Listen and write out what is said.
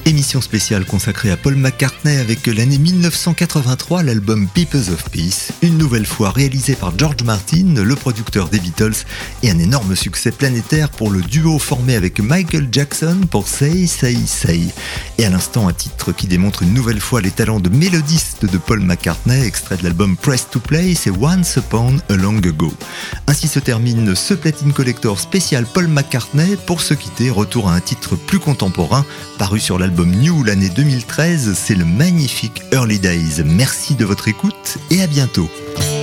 Émission spéciale consacrée à Paul McCartney avec l'année 1983, l'album Pieces of Peace, une nouvelle fois réalisé par George Martin, le producteur des Beatles, et un énorme succès planétaire pour le duo formé avec Michael Jackson pour Say, Say, Say. Et à l'instant, un titre qui démontre une nouvelle fois les talents de mélodiste de Paul McCartney, extrait de l'album Press to Play, c'est Once Upon a Long Ago. Ainsi se termine ce Platine Collector spécial Paul McCartney. Pour se quitter, retour à un titre plus contemporain, paru sur l'album New l'année 2013, c'est le magnifique Early Days. Merci de votre écoute et à bientôt.